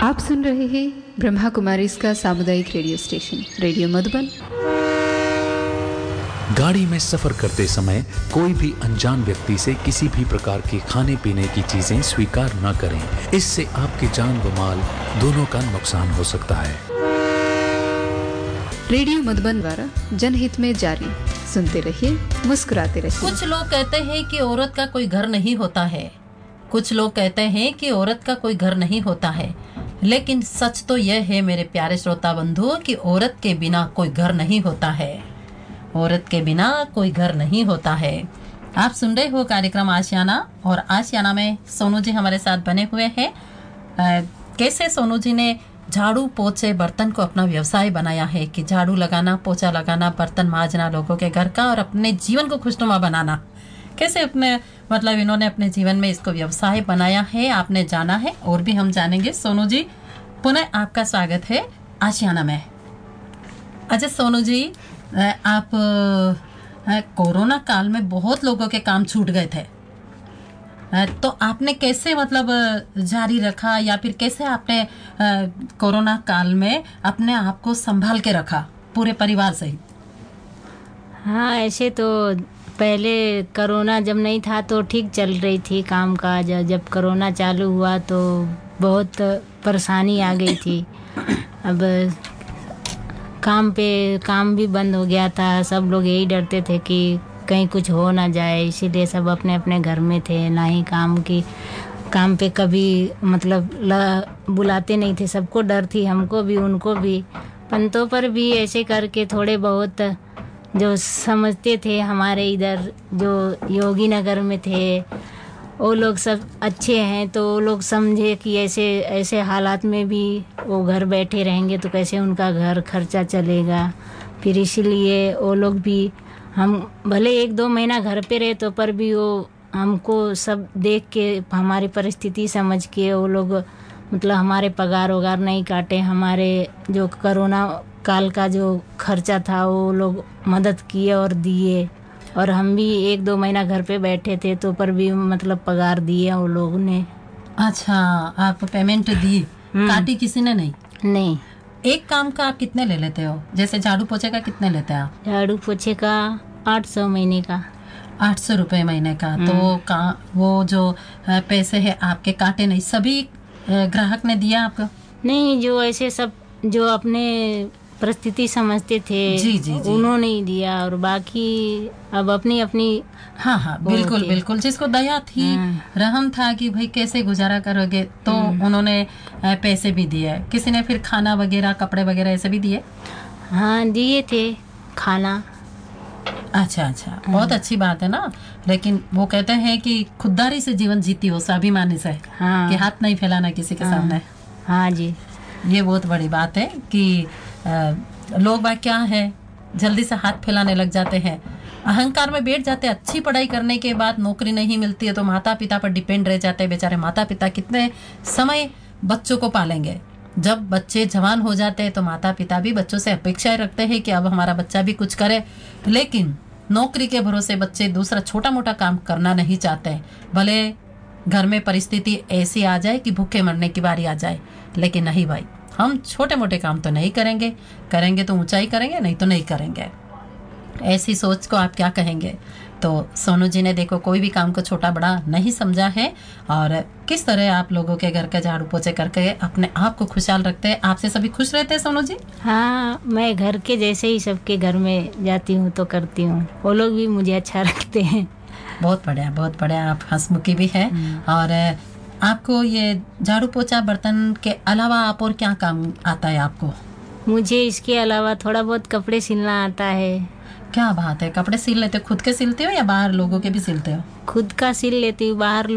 आप सुन रहे हैं ब्रह्मा कुमारी इसका सामुदायिक रेडियो स्टेशन रेडियो मधुबन। गाड़ी में सफर करते समय कोई भी अनजान व्यक्ति से किसी भी प्रकार के खाने पीने की चीजें स्वीकार न करें। इससे आपकी जान व माल दोनों का नुकसान हो सकता है। रेडियो मधुबन द्वारा जनहित में जारी। सुनते रहिए, मुस्कुराते रहिए। कुछ लोग कहते हैं कि औरत का कोई घर नहीं होता है। कुछ लोग कहते हैं कि औरत का कोई घर नहीं होता है, लेकिन सच तो यह है मेरे प्यारे श्रोता बंधु कि औरत के बिना कोई घर नहीं होता है। औरत के बिना कोई घर नहीं होता है। आप सुन रहे हो कार्यक्रम आशियाना, और आशियाना में सोनू जी हमारे साथ बने हुए हैं। कैसे सोनू जी ने झाड़ू पोछे बर्तन को अपना व्यवसाय बनाया है कि झाड़ू लगाना, पोछा लगाना, बर्तन मांजना लोगों के घर का और अपने जीवन को खुशनुमा बनाना। कैसे अपने मतलब इन्होंने अपने जीवन में इसको व्यवसाय बनाया है, आपने जाना है और भी हम जानेंगे। सोनू जी, पुनः आपका स्वागत है आशियाना में। अच्छा सोनू जी, आप कोरोना काल में बहुत लोगों के काम छूट गए थे, तो आपने कैसे मतलब जारी रखा, या फिर कैसे आपने कोरोना काल में अपने आप को संभाल के रखा पूरे परिवार सहित? हाँ, ऐसे तो पहले कोरोना जब नहीं था तो ठीक चल रही थी काम काज। जब कोरोना चालू हुआ तो बहुत परेशानी आ गई थी। अब काम भी बंद हो गया था। सब लोग यही डरते थे कि कहीं कुछ हो ना जाए, इसीलिए सब अपने अपने घर में थे। ना ही काम पे कभी मतलब बुलाते नहीं थे। सबको डर थी, हमको भी उनको भी। पंतों पर भी ऐसे करके थोड़े बहुत जो समझते थे, हमारे इधर जो योगी नगर में थे वो लोग सब अच्छे हैं, तो वो लोग समझे कि ऐसे हालात में भी वो घर बैठे रहेंगे तो कैसे उनका घर खर्चा चलेगा। फिर इसीलिए वो लोग भी, हम भले 1-2 महीना घर पे रहे तो पर भी वो हमको सब देख के, हमारी परिस्थिति समझ के वो लोग मतलब हमारे पगार वगार नहीं काटे। हमारे जो कोरोना काल का जो खर्चा था वो लोग मदद किए और दिए। और हम भी 1-2 महीना घर पे बैठे थे तो पर भी मतलब पगार दिए वो लोगों ने। अच्छा, आप पेमेंट दी, काटी किसी ने नहीं? नहीं। एक काम का आप कितने ले लेते हो? जैसे झाड़ू पोछे का कितने लेते हैं आप? झाड़ू पोछे का 800 महीने का। 800 रुपये महीने का। तो वो जो पैसे है आपके काटे नहीं, सभी ग्राहक ने दिया आपको? नहीं, जो ऐसे सब जो अपने परिस्थिति समझते थे जी, उन्होंने ही दिया, और बाकी अब अपनी अपनी। हाँ, बिल्कुल। जिसको दया थी, रहम था कि भाई कैसे गुजारा करोगे, तो उन्होंने पैसे भी दिए। किसी ने फिर खाना वगैरह, कपड़े वगैरह ऐसे भी दिए? हाँ, दिए थे खाना। अच्छा, बहुत अच्छी बात है ना। लेकिन वो कहते हैं कि खुददारी से जीवन जीती हो, स्वाभिमानी से। हाँ। कि हाथ नहीं फैलाना किसी के सामने। हाँ जी, ये बहुत बड़ी बात है कि लोग बात क्या है, जल्दी से हाथ फैलाने लग जाते हैं, अहंकार में बैठ जाते हैं। अच्छी पढ़ाई करने के बाद नौकरी नहीं मिलती है तो माता पिता पर डिपेंड रह जाते हैं। बेचारे माता पिता कितने समय बच्चों को पालेंगे। जब बच्चे जवान हो जाते हैं तो माता पिता भी बच्चों से अपेक्षाएं रखते हैं कि अब हमारा बच्चा भी कुछ करे, लेकिन नौकरी के भरोसे बच्चे दूसरा छोटा मोटा काम करना नहीं चाहते। भले घर में परिस्थिति ऐसी आ जाए कि भूखे मरने की बारी आ जाए, लेकिन नहीं भाई, हम छोटे मोटे काम तो नहीं करेंगे तो ऊंचाई करेंगे, नहीं तो नहीं करेंगे। ऐसी सोच को आप क्या कहेंगे? तो सोनू जी ने देखो कोई भी काम को छोटा बड़ा नहीं समझा है, और किस तरह आप लोगों के घर का झाड़ू पोछे करके अपने आप को खुशहाल रखते हैं। आपसे सभी खुश रहते हैं सोनू जी? हाँ, मैं घर के जैसे ही सबके घर में जाती हूँ तो करती हूँ, वो लोग भी मुझे अच्छा रखते हैं। बहुत बढ़िया। आप हंसमुखी भी है। और आपको ये झाड़ू पोछा बर्तन के अलावा आप और क्या काम आता है आपको? मुझे इसके अलावा थोड़ा बहुत कपड़े सिलना आता है। क्या बात है, कपड़े सिल लेते हो? खुद के सिलते हो या बाहर लोगों के भी सिलते हो? खुद का सिल लेती हूँ, बाहर